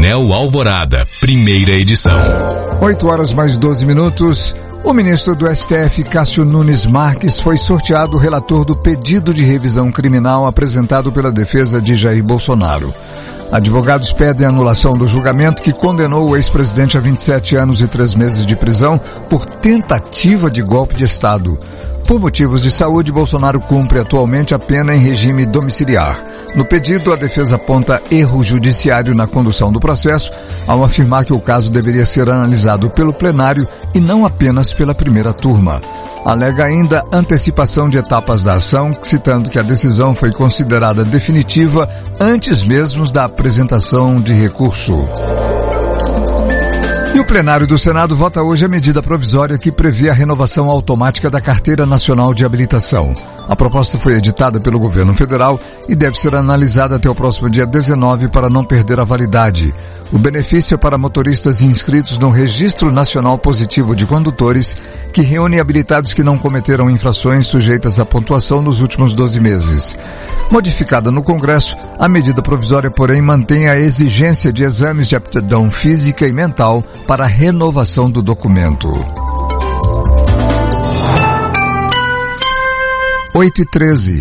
Painel Alvorada, primeira edição. 8h mais 12. O ministro do STF, Cássio Nunes Marques, foi sorteado relator do pedido de revisão criminal apresentado pela defesa de Jair Bolsonaro. Advogados pedem a anulação do julgamento que condenou o ex-presidente a 27 anos e 3 meses de prisão por tentativa de golpe de Estado. Por motivos de saúde, Bolsonaro cumpre atualmente a pena em regime domiciliar. No pedido, a defesa aponta erro judiciário na condução do processo, ao afirmar que o caso deveria ser analisado pelo plenário e não apenas pela primeira turma. Alega ainda antecipação de etapas da ação, citando que a decisão foi considerada definitiva antes mesmo da apresentação de recurso. E o plenário do Senado vota hoje a medida provisória que prevê a renovação automática da Carteira Nacional de Habilitação. A proposta foi editada pelo governo federal e deve ser analisada até o próximo dia 19 para não perder a validade. O benefício é para motoristas inscritos no Registro Nacional Positivo de Condutores, que reúne habilitados que não cometeram infrações sujeitas à pontuação nos últimos 12 meses. Modificada no Congresso, a medida provisória, porém, mantém a exigência de exames de aptidão física e mental para a renovação do documento. 8h13.